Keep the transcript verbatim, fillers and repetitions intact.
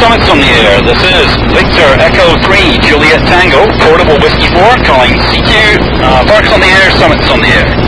Summits on the air. This is Victor Echo three, Juliet Tango, Portable Whiskey four, calling C Q. Uh, Parks on the air, Summits on the air.